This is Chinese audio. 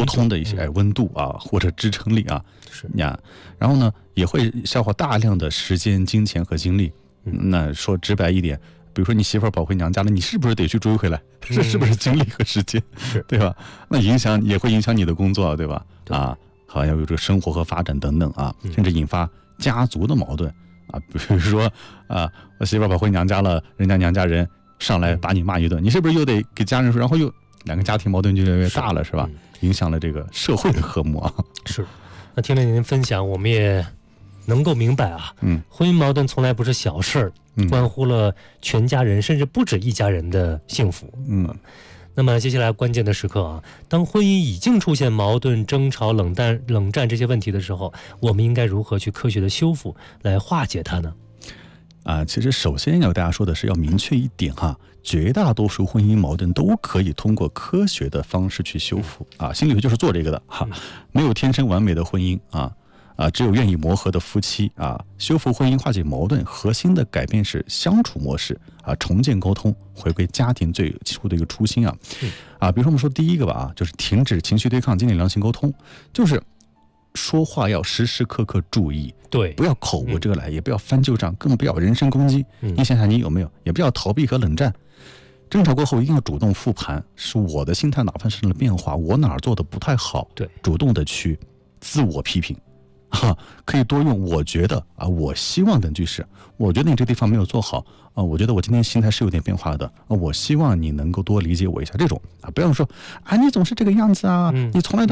通的一些温度啊，或者支撑力啊， 是呀，然后呢也会消耗大量的时间、金钱和精力。那说直白一点，比如说你媳妇儿跑回娘家了，你是不是得去追回来？是不是精力和时间？对吧？那也会影响你的工作，对吧？啊，好像有这个生活和发展等等啊，甚至引发家族的矛盾啊。比如说啊，我媳妇儿跑回娘家了，人家娘家人上来把你骂一顿，你是不是又得给家人说？然后又两个家庭矛盾就越来越大了，是吧？影响了这个社会的和睦啊。 是。那听了您分享，我们也能够明白啊，婚姻矛盾从来不是小事儿，关乎了全家人，甚至不止一家人的幸福。那么接下来关键的时刻啊，当婚姻已经出现矛盾、争吵、冷战这些问题的时候，我们应该如何去科学的修复，来化解它呢？ 其实首先要大家说的是要明确一点哈，绝大多数婚姻矛盾都可以通过科学的方式去修复啊。心理学就是做这个的哈，没有天生完美的婚姻只有愿意磨合的夫妻啊。修复婚姻、化解矛盾，核心的改变是相处模式啊，重建沟通，回归家庭最初的一个初心啊。比如说我们说第一个吧就是停止情绪对抗，建立良性沟通，就是说话要时时刻刻注意， 对， 不要口无遮拦，也不要翻旧账，更不要人身攻击。你想想你有没有？也不要逃避和冷战。争吵过后一定要主动复盘，是我的心态哪怕发生了变化，我哪儿做的不太好， 对， 主动的去自我批评。可以多用我觉得我希望等句式。我觉得你这地方没有做好我觉得我今天心态是有点变化的我希望你能够多理解我一下，这种不要说你总是这个样子你从来都